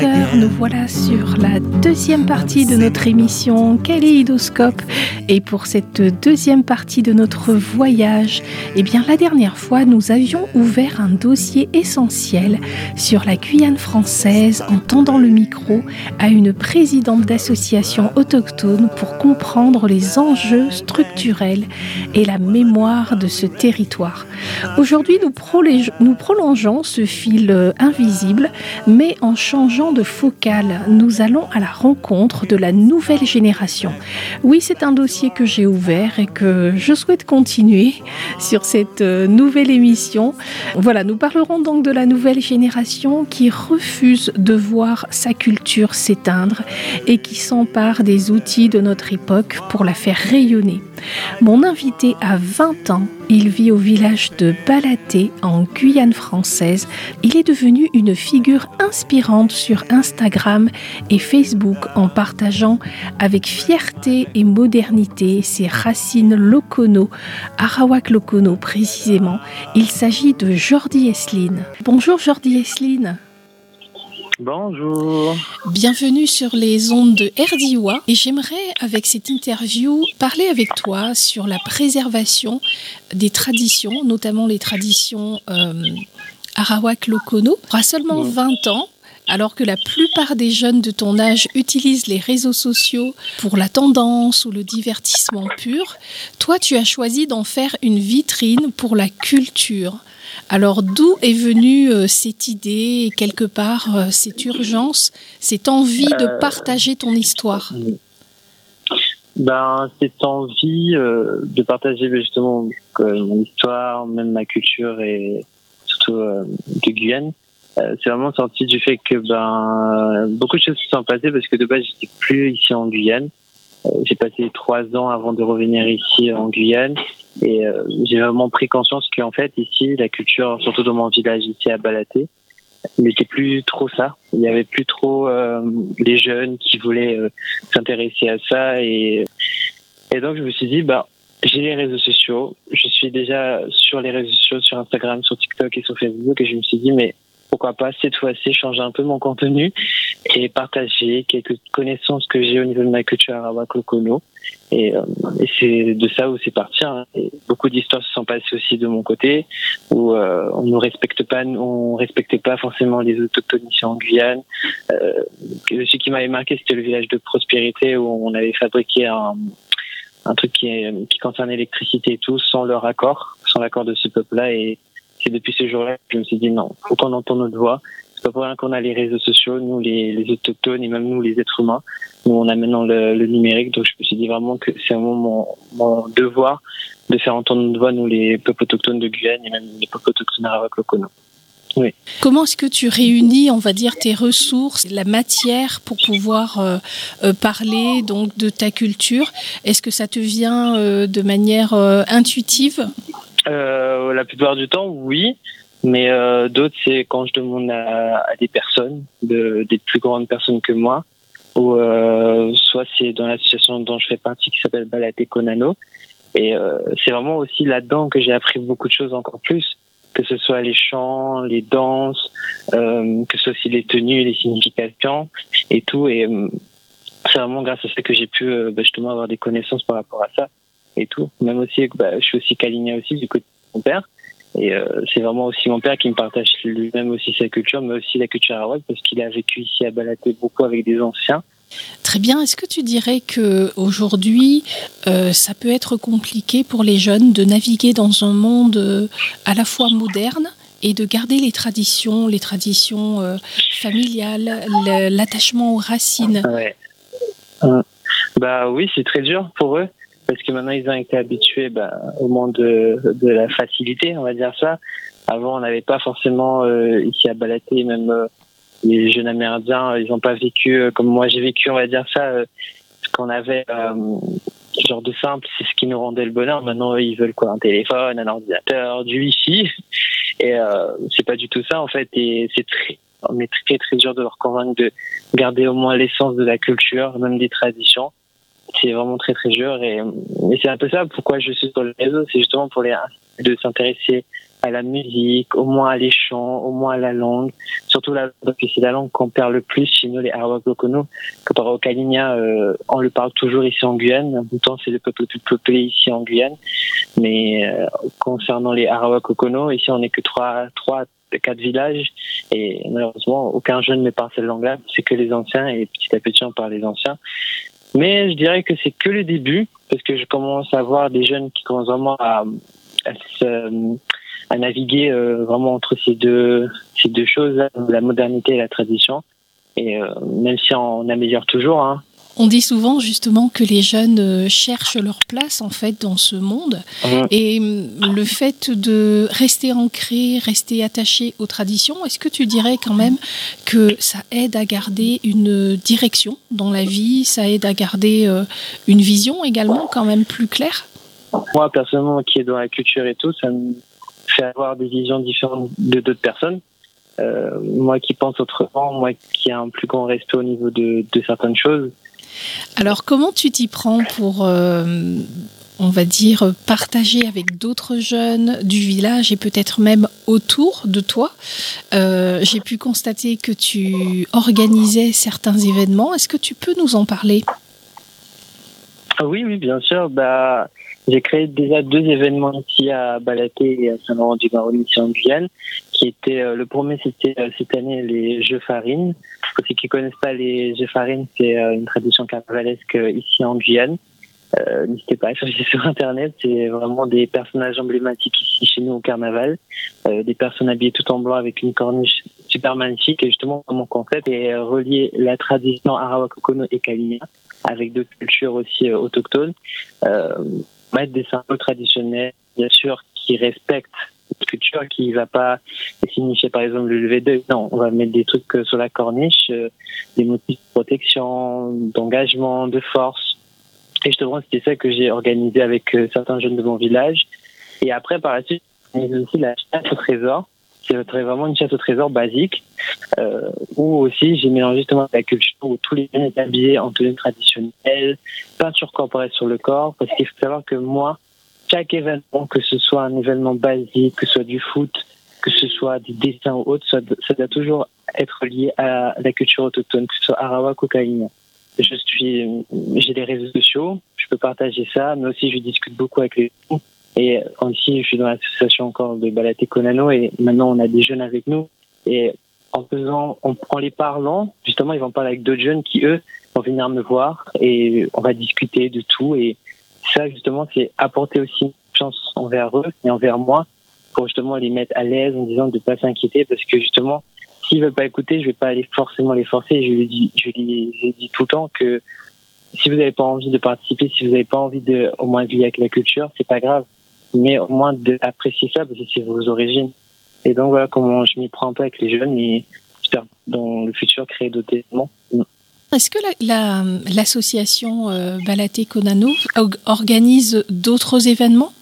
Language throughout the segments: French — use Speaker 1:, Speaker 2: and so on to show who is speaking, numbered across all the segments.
Speaker 1: Nous voilà sur la deuxième partie de notre émission Kaléidoscope. Et pour cette deuxième partie de notre voyage, la dernière fois, nous avions ouvert un dossier essentiel sur la Guyane française en tendant le micro à une présidente d'association autochtone pour comprendre les enjeux structurels et la mémoire de ce territoire. Aujourd'hui, nous prolongeons ce fil invisible, mais en changeant de focale, nous allons à la rencontre de la nouvelle génération. Oui, c'est un dossier que j'ai ouvert et que je souhaite continuer sur cette nouvelle émission. Voilà, nous parlerons donc de la nouvelle génération qui refuse de voir sa culture s'éteindre et qui s'empare des outils de notre époque pour la faire rayonner. Mon invité a 20 ans. Il vit au village de Balaté, en Guyane française. Il est devenu une figure inspirante sur Instagram et Facebook en partageant avec fierté et modernité ses racines lokono, Arawak lokono précisément. Il s'agit de Jordi Esline. Bonjour Jordi Esline.
Speaker 2: Bonjour.
Speaker 1: Bienvenue sur les ondes de RDIWA et j'aimerais avec cette interview parler avec toi sur la préservation des traditions, notamment les traditions Arawak lokono. Tu as seulement 20 ans. Alors que la plupart des jeunes de ton âge utilisent les réseaux sociaux pour la tendance ou le divertissement pur, toi tu as choisi d'en faire une vitrine pour la culture. Alors d'où est venue cette idée et quelque part cette urgence, cette envie de partager ton histoire?
Speaker 2: Cette envie de partager justement mon histoire, même ma culture et surtout de Guyane. C'est vraiment sorti du fait que beaucoup de choses se sont passées parce que de base j'étais plus ici en Guyane. J'ai passé 3 ans avant de revenir ici en Guyane et j'ai vraiment pris conscience qu'en fait ici la culture, surtout dans mon village ici à Balaté, n'était plus trop ça. Il n'y avait plus trop les jeunes qui voulaient s'intéresser à ça et donc je me suis dit j'ai les réseaux sociaux, je suis déjà sur les réseaux sociaux, sur Instagram, sur TikTok et sur Facebook et je me suis dit mais pourquoi pas cette fois-ci changer un peu mon contenu et partager quelques connaissances que j'ai au niveau de ma culture arawak lokono et c'est de ça où c'est parti hein. Et beaucoup d'histoires se sont passées aussi de mon côté où on respectait pas forcément les autochtones ici en Guyane. Ce qui m'avait marqué c'était le village de Prospérité où on avait fabriqué un truc qui concerne l'électricité et tout sans l'accord de ce peuple-là et c'est depuis ce jour-là que je me suis dit non, faut qu'on entende notre voix. C'est pas pour rien qu'on a les réseaux sociaux, nous les autochtones et même nous les êtres humains. Nous on a maintenant le numérique, donc je me suis dit vraiment que c'est vraiment mon devoir de faire entendre notre voix, nous les peuples autochtones de Guyane et même les peuples autochtones arawak lokono. Oui.
Speaker 1: Comment est-ce que tu réunis, on va dire, tes ressources, la matière pour pouvoir parler donc de ta culture? Est-ce que ça te vient de manière intuitive?
Speaker 2: La plupart du temps, oui. Mais d'autres, c'est quand je demande à des personnes, des plus grandes personnes que moi, ou soit c'est dans l'association dont je fais partie qui s'appelle Balaté Konano. Et c'est vraiment aussi là-dedans que j'ai appris beaucoup de choses encore plus, que ce soit les chants, les danses, que ce soit aussi les tenues, les significations et tout. Et c'est vraiment grâce à ça que j'ai pu justement avoir des connaissances par rapport à ça et tout. Même aussi, je suis aussi Kalinia aussi du côté de mon père. Et c'est vraiment aussi mon père qui me partage lui-même aussi sa culture, mais aussi la culture arawak, parce qu'il a vécu ici à Balaté beaucoup avec des anciens.
Speaker 1: Très bien. Est-ce que tu dirais qu'aujourd'hui, ça peut être compliqué pour les jeunes de naviguer dans un monde à la fois moderne et de garder les traditions familiales, l'attachement aux racines?
Speaker 2: Ouais. Oui, c'est très dur pour eux. Parce que maintenant, ils ont été habitués au monde de la facilité, on va dire ça. Avant, on n'avait pas forcément, ici à Balaté, même les jeunes Amérindiens, ils n'ont pas vécu comme moi j'ai vécu, on va dire ça. Ce qu'on avait, genre de simple, c'est ce qui nous rendait le bonheur. Maintenant, ils veulent quoi? Un téléphone, un ordinateur, du wifi. Et c'est pas du tout ça, en fait. Et on est très, très dur de leur convaincre de garder au moins l'essence de la culture, même des traditions. C'est vraiment très très dur et c'est un peu ça pourquoi je suis sur le réseau, c'est justement pour de s'intéresser à la musique, au moins à les chants, au moins à la langue. Surtout parce que c'est la langue qu'on perd le plus chez nous, les Arawakokono. Comparé au Kalinia, on le parle toujours ici en Guyane. En même temps, c'est le peuple le plus peuplé ici en Guyane. Mais concernant les Arawakokono, ici on n'est que 4 villages et malheureusement aucun jeune ne parle cette langue-là, c'est que les anciens et petit à petit on parle les anciens. Mais je dirais que c'est que le début parce que je commence à voir des jeunes qui commencent vraiment à naviguer vraiment entre ces deux choses, la modernité et la tradition. Et même si on améliore toujours, hein.
Speaker 1: On dit souvent justement que les jeunes cherchent leur place en fait dans ce monde et le fait de rester ancré, rester attaché aux traditions, est-ce que tu dirais quand même que ça aide à garder une direction dans la vie, ça aide à garder une vision également quand même plus claire?
Speaker 2: Moi personnellement qui est dans la culture et tout, ça me fait avoir des visions différentes de d'autres personnes. Moi qui pense autrement, moi qui ai un plus grand respect au niveau de certaines choses.
Speaker 1: Alors, comment tu t'y prends pour, on va dire, partager avec d'autres jeunes du village et peut-être même autour de toi? J'ai pu constater que tu organisais certains événements. Est-ce que tu peux nous en parler?
Speaker 2: Oui, bien sûr. J'ai créé déjà 2 événements ici à Balaté et à Saint-Laurent-du-Maroni, ici en Guyane, qui étaient, le premier c'était cette année les Jeux Farines. Pour ceux qui connaissent pas les Jeux Farines, c'est une tradition carnavalesque ici en Guyane. N'hésitez pas à chercher sur internet, c'est vraiment des personnages emblématiques ici chez nous au carnaval, des personnes habillées tout en blanc avec une corniche super magnifique et justement mon concept est relier la tradition Arawakokono et Kalinia avec d'autres cultures aussi autochtones, mettre des symboles traditionnels bien sûr qui respectent la culture, qui va pas signifier par exemple le lever d'œil, non, on va mettre des trucs sur la corniche, des motifs de protection, d'engagement, de force. Et justement, c'était ça que j'ai organisé avec certains jeunes de mon village. Et après, par la suite, il y a aussi la chasse au trésor. C'est vraiment une chasse au trésor basique, où aussi j'ai mélangé justement la culture où tous les jeunes étaient habillés en tenue traditionnelle, peinture corporelle sur le corps, parce qu'il faut savoir que moi, chaque événement, que ce soit un événement basique, que ce soit du foot, que ce soit des dessins ou autre, ça doit toujours être lié à la culture autochtone, que ce soit Arawak ou Kalinia. J'ai des réseaux sociaux, je peux partager ça, mais aussi je discute beaucoup avec les gens. Et aussi, je suis dans l'association encore de Balaté Konano et maintenant on a des jeunes avec nous. Et en les parlant, justement, ils vont parler avec d'autres jeunes qui, eux, vont venir me voir et on va discuter de tout. Et ça, justement, c'est apporter aussi une chance envers eux et envers moi pour justement les mettre à l'aise en disant de ne pas s'inquiéter parce que justement, s'ils veulent pas écouter, je vais pas aller forcément les forcer. Je lui dis tout le temps que si vous n'avez pas envie de participer, si vous n'avez pas envie de au moins vivre avec la culture, c'est pas grave. Mais au moins d'apprécier ça parce que c'est vos origines. Et donc voilà comment je m'y prends un peu avec les jeunes et j'espère dans le futur créer d'autres événements.
Speaker 1: Est-ce que l'association Balaté Konano organise d'autres événements?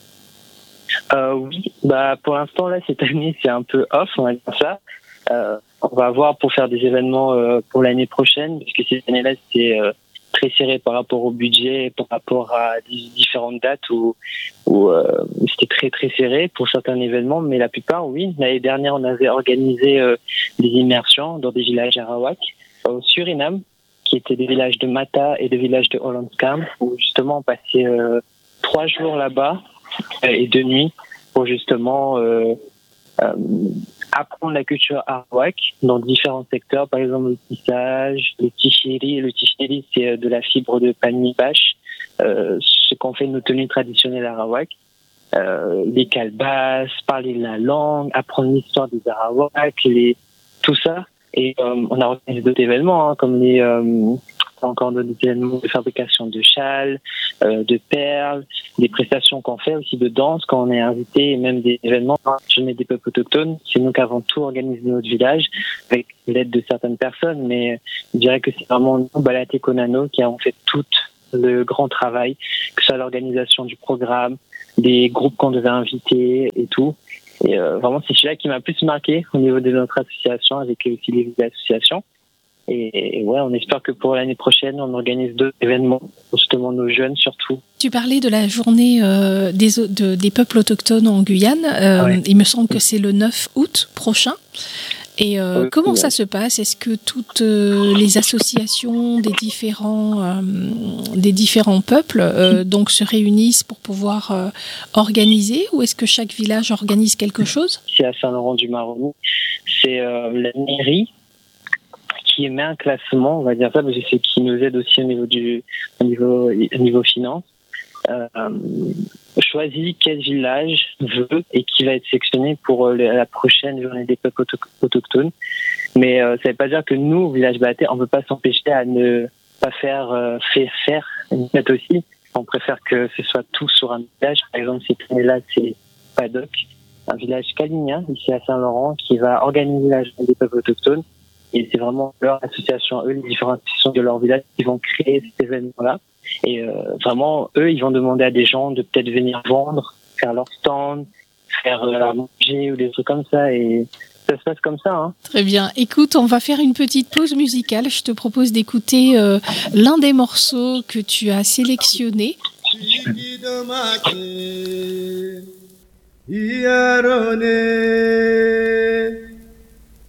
Speaker 2: Oui, pour l'instant là cette année c'est un peu off, on va dire ça. On va voir pour faire des événements pour l'année prochaine, parce que cette année-là, c'était très serré par rapport au budget, par rapport à différentes dates où c'était très très serré pour certains événements, mais la plupart, oui. L'année dernière, on avait organisé des immersions dans des villages arawak au Suriname, qui étaient des villages de Mata et des villages de Hollandskam, où justement on passait 3 jours là-bas et 2 nuits pour justement apprendre la culture arawak dans différents secteurs, par exemple le tissage, le tichiri. Le tichiri, c'est de la fibre de palmier bâche, ce qu'on fait de nos tenues traditionnelles arawak. Les calebasses, parler la langue, apprendre l'histoire des arawak, tout ça. Et on a organisé d'autres événements, comme encore d'autres événements de fabrication de châles, de perles, des prestations qu'on fait aussi de danse quand on est invité, et même des événements Journée des peuples autochtones. C'est nous qui avons tout organisé dans notre village avec l'aide de certaines personnes, mais je dirais que c'est vraiment nous, Balaté Konano, qui avons fait tout le grand travail, que ce soit l'organisation du programme, des groupes qu'on devait inviter et tout. Et vraiment, c'est celui-là qui m'a plus marqué au niveau de notre association, avec aussi les associations. Et ouais, on espère que pour l'année prochaine, on organise d'autres événements pour justement nos jeunes surtout.
Speaker 1: Tu parlais de la journée des peuples autochtones en Guyane. Ouais. Il me semble que c'est le 9 août prochain. Et oui, comment ça se passe ? Est-ce que toutes les associations des différents peuples donc se réunissent pour pouvoir organiser, ou est-ce que chaque village organise quelque chose ?
Speaker 2: Ici à Saint-Laurent-du-Maroni, c'est la mairie qui émet un classement, on va dire ça, parce que c'est qui nous aide aussi au niveau finance. Choisit quel village veut et qui va être sélectionné pour la prochaine journée des peuples autochtones. Mais ça ne veut pas dire que nous, au village Baaté, on ne peut pas s'empêcher à ne pas faire une fête aussi. On préfère que ce soit tout sur un village. Par exemple, cette année-là, c'est Padoc, un village calinien, ici à Saint-Laurent, qui va organiser la journée des peuples autochtones. Et c'est vraiment leur association, eux, les différentes associations de leur village qui vont créer cet événement-là. Et vraiment, eux, ils vont demander à des gens de peut-être venir vendre, faire leur stand, faire à manger ou des trucs comme ça. Et ça se passe comme ça. Hein.
Speaker 1: Très bien. Écoute, on va faire une petite pause musicale. Je te propose d'écouter l'un des morceaux que tu as sélectionné.